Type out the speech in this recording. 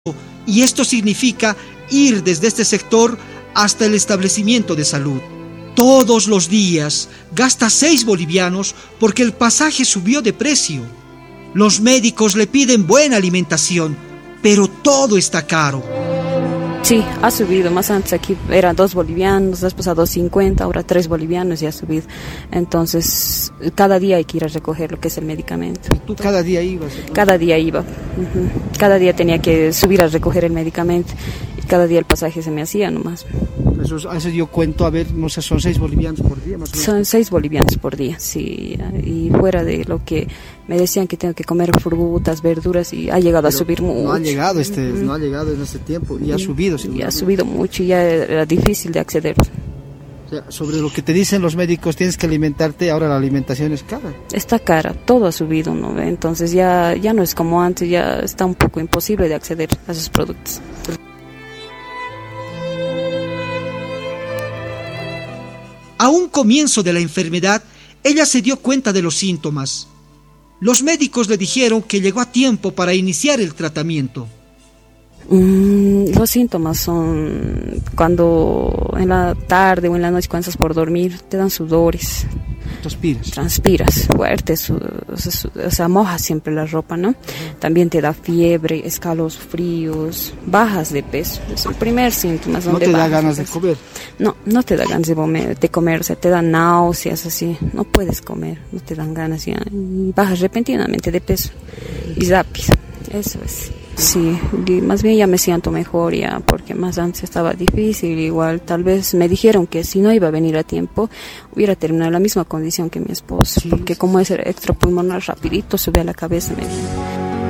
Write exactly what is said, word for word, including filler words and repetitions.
y esto significa ir desde este sector hasta el establecimiento de salud. Todos los días gasta seis bolivianos porque el pasaje subió de precio. Los médicos le piden buena alimentación, pero todo está caro. Sí, ha subido. Más antes aquí eran dos bolivianos, después a dos cincuenta, ahora tres bolivianos y ha subido. Entonces, cada día hay que ir a recoger lo que es el medicamento. ¿Y tú cada día ibas? Cada día iba. Uh-huh. Cada día tenía que subir a recoger el medicamento y cada día el pasaje se me hacía nomás. Eso, a eso yo cuento, a ver, no sé, son seis bolivianos por día más o menos. Son seis bolivianos por día, sí. Y fuera de lo que me decían que tengo que comer frutas, verduras, y ha llegado Pero a subir mucho. No ha llegado este, uh-huh. no ha llegado en este tiempo y ha subido. Y ha subido mucho y ya era difícil de acceder. O sea, sobre lo que te dicen los médicos, tienes que alimentarte, ahora la alimentación es cara. Está cara, todo ha subido, ¿no? Entonces ya, ya no es como antes, ya está un poco imposible de acceder a esos productos. A un comienzo de la enfermedad, ella se dio cuenta de los síntomas. Los médicos le dijeron que llegó a tiempo para iniciar el tratamiento. Mm, los síntomas son cuando en la tarde o en la noche cuando estás por dormir te dan sudores. Transpiras. Transpiras fuerte, su, su, o sea, mojas siempre la ropa, ¿no? También te da fiebre, escalofríos, bajas de peso. Es el primer síntoma. ¿No te da ganas de comer? No, no te da ganas de comer, de comer, o sea, te dan náuseas, así. No puedes comer, no te dan ganas ya. Y bajas repentinamente de peso y rápido. Eso es. Sí, más bien ya me siento mejor ya, porque más antes estaba difícil, igual tal vez me dijeron que si no iba a venir a tiempo hubiera terminado la misma condición que mi esposo, sí, porque como es extrapulmonar rapidito sube a la cabeza. Me...